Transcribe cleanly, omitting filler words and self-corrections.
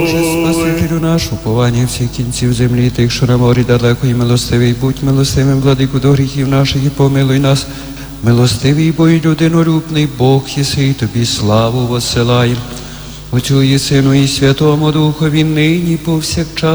Боже, Спасителю наш, уповання всіх кінців землі, тих, що на морі далеко, і милостивий, будь милостивим, владику, до гріхів наших, і помилуй нас. Милостивий, бо й людинолюбний Бог єси, і тобі славу воссилаєм. Отцю і Сину, і Святому Духові, нині повсякчас